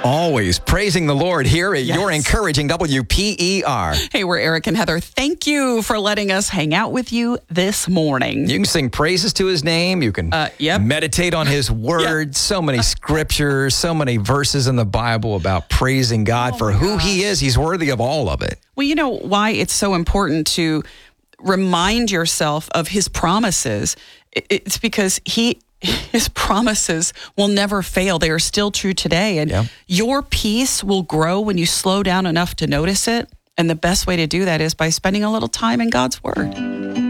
Always praising the Lord here at Your Encouraging WPER. Hey, we're Eric and Heather. Thank you for letting us hang out with you this morning. You can sing praises to his name. You can meditate on his word. So many scriptures, so many verses in the Bible about praising God for who he is. He's worthy of all of it. Well, you know why it's so important to remind yourself of his promises? It's because his promises will never fail. They are still true today. And your peace will grow when you slow down enough to notice it. And the best way to do that is by spending a little time in God's Word.